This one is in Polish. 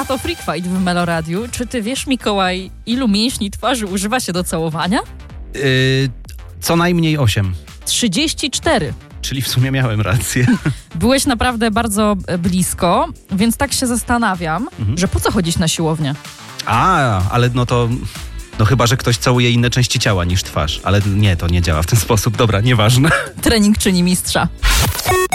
A to Freak Fight w Meloradiu. Czy ty wiesz, Mikołaj, ilu mięśni twarzy używa się do całowania? Co najmniej 8. 34. Czyli w sumie miałem rację. Byłeś naprawdę bardzo blisko, więc tak się zastanawiam, że po co chodzić na siłownię? Ale no to... No chyba, że ktoś całuje inne części ciała niż twarz. Ale nie, to nie działa w ten sposób. Dobra, nieważne. Trening czyni mistrza.